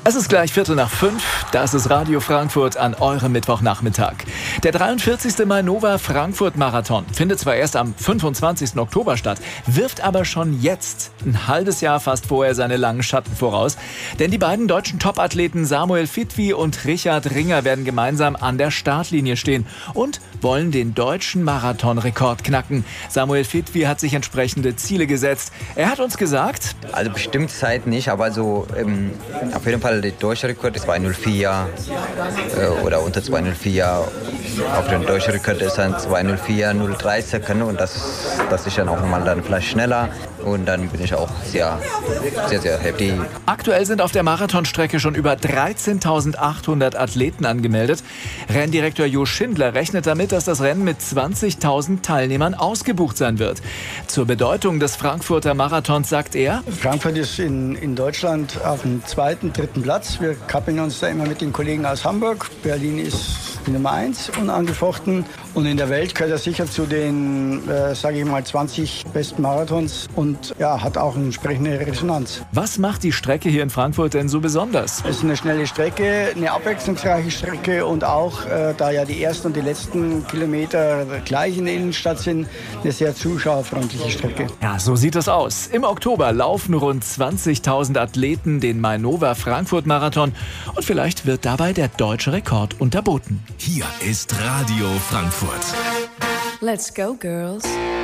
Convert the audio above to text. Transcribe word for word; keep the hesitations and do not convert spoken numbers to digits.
Es ist gleich Viertel nach fünf, das ist Radio Frankfurt an eurem Mittwochnachmittag. Der dreiundvierzigste Mainova Frankfurt Marathon findet zwar erst am fünfundzwanzigsten Oktober statt, wirft aber schon jetzt, ein halbes Jahr fast vorher, seine langen Schatten voraus. Denn die beiden deutschen Topathleten Samuel Fitwi und Richard Ringer werden gemeinsam an der Startlinie stehen und wollen den deutschen Marathonrekord knacken. Samuel Fitwi hat sich entsprechende Ziele gesetzt. Er hat uns gesagt, also bestimmt Zeit nicht, aber so ähm, auf jeden Fall der deutsche Rekord ist zwei null vier äh, oder unter zwei null vier. Auf dem deutschen Rekord ist dann zwei null vier null drei Sekunden und das, das ist dann auch nochmal dann vielleicht schneller und dann bin ich auch sehr, sehr, sehr happy. Aktuell sind auf der Marathonstrecke schon über dreizehntausendachthundert Athleten angemeldet. Renndirektor Jo Schindler rechnet damit, dass das Rennen mit zwanzigtausend Teilnehmern ausgebucht sein wird. Zur Bedeutung des Frankfurter Marathons sagt er: Frankfurt ist in, in Deutschland auf dem zweiten, dritten Platz. Wir kappeln uns da immer mit den Kollegen aus Hamburg. Berlin ist die Nummer eins unangefochten. Und in der Welt gehört er sicher zu den, äh, sage ich mal, zwanzig besten Marathons und ja, hat auch eine entsprechende Resonanz. Was macht die Strecke hier in Frankfurt denn so besonders? Es ist eine schnelle Strecke, eine abwechslungsreiche Strecke und auch, äh, da ja die ersten und die letzten Kilometer gleich in der Innenstadt sind, eine sehr zuschauerfreundliche Strecke. Ja, so sieht es aus. Im Oktober laufen rund zwanzigtausend Athleten den Mainova Frankfurt Marathon und vielleicht wird dabei der deutsche Rekord unterboten. Hier ist Radio Frankfurt. Let's go, girls.